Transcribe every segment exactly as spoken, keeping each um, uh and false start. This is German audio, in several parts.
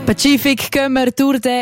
Pazifik gehen wir durch den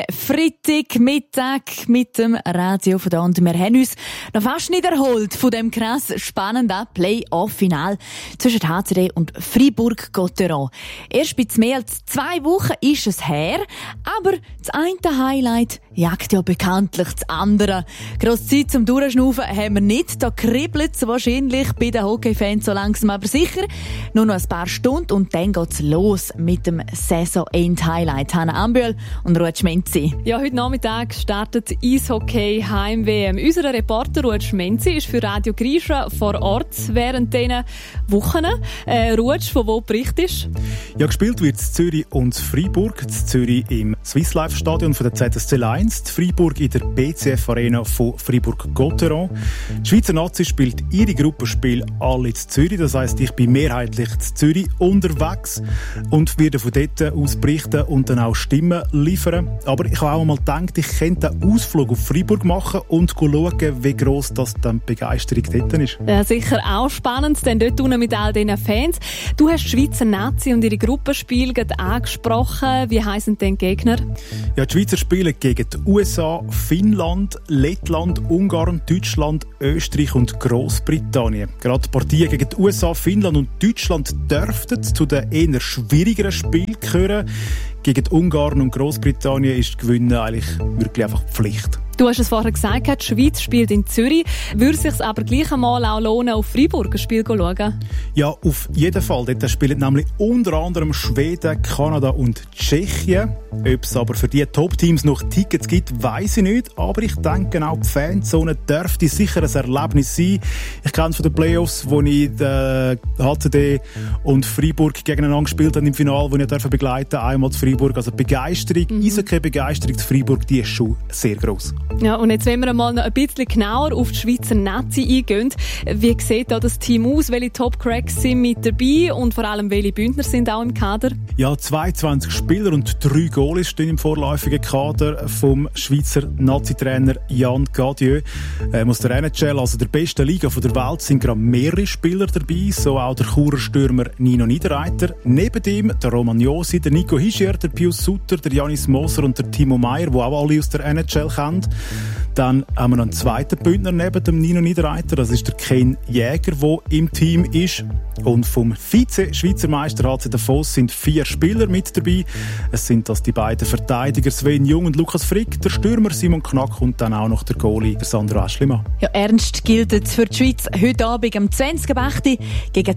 Freitagmittag mit dem Radio von da und wir haben uns noch fast nicht erholt von dem krass spannenden Play-Off-Final zwischen H C D und Fribourg-Gotteron. Erst bei mehr als zwei Wochen ist es her, aber das eine Highlight jagt ja bekanntlich das andere. Grosse Zeit zum Durchschnaufen haben wir nicht, da kribbelt es wahrscheinlich bei den Hockey-Fans so langsam aber sicher. Nur noch ein paar Stunden und dann geht's los mit dem Saison-End-Highlight. Hanna Ambühl und Ruud Schmenzi. Ja, heute Nachmittag startet Eishockey Heim-W M. Unser Reporter Ruud Schmenzi ist für Radio Grisha vor Ort während diesen Wochen. Äh, Ruud, von wo berichtest du? Ja, gespielt wird in Zürich und Freiburg. In Zürich im Swiss Life Stadion von der Z S C Lions. In Freiburg in der B C F Arena von Fribourg-Gotteron. Die Schweizer Nazi spielt ihre Gruppenspiele alle in Zürich. Das heisst, ich bin mehrheitlich in Zürich unterwegs und werde von dort aus berichten und dann auch Stimmen liefern. Aber ich habe auch mal gedacht, ich könnte einen Ausflug auf Freiburg machen und schauen, wie gross das dann die Begeisterung dort ist. Ja, sicher auch spannend, denn dort unten mit all diesen Fans. Du hast die Schweizer Nazi und ihre Gruppenspiele gerade angesprochen. Wie heissen denn die Gegner? Ja, die Schweizer spielen gegen die U S A, Finnland, Lettland, Ungarn, Deutschland, Österreich und Grossbritannien. Gerade die Partien gegen die U S A, Finnland und Deutschland dürften zu den eher schwierigeren Spielen gehören. Gegen die Ungarn und Grossbritannien ist Gewinnen eigentlich wirklich einfach Pflicht. Du hast es vorher gesagt, die Schweiz spielt in Zürich. Würde es sich aber gleich einmal auch lohnen, auf Freiburg ein Spiel zu schauen? Ja, auf jeden Fall. Dort spielen nämlich unter anderem Schweden, Kanada und Tschechien. Ob es aber für diese Top-Teams noch Tickets gibt, weiss ich nicht. Aber ich denke, auch die Fanzone dürfte sicher ein Erlebnis sein. Ich kenne es von den Playoffs, wo ich den H C D und Freiburg gegeneinander gespielt habe im Finale, wo ich begleiten durfte. Einmal zu Freiburg. Also Begeisterung, mhm. Eishockey-Begeisterung zu Freiburg, die ist schon sehr gross. Ja, und jetzt, wenn wir mal noch ein bisschen genauer auf die Schweizer Nazi eingehen, wie sieht da das Team aus? Welche Top-Cracks sind mit dabei und vor allem welche Bündner sind auch im Kader? Ja, zweiundzwanzig Spieler und drei Goalies stehen im vorläufigen Kader vom Schweizer Nazi-Trainer Jan Gadieu. Ähm, aus der N H L, also der besten Liga der Welt, sind gerade mehrere Spieler dabei, so auch der Churer Stürmer Nino Niederreiter. Neben ihm der Roman Josi, der Nico Hischier, der Pius Sutter, der Janis Moser und der Timo Meyer, die auch alle aus der N H L kennen. Dann haben wir noch einen zweiten Bündner neben dem Nino Niederreiter. Das ist der Ken Jäger, der im Team ist. Und vom Vize-Schweizer Meister H C Davos sind vier Spieler mit dabei. Es sind das die beiden Verteidiger Sven Jung und Lukas Frick, der Stürmer Simon Knack und dann auch noch der Goalie Sandro Aschlimann. Ja, ernst gilt es für die Schweiz heute Abend am zwanzig Uhr gegen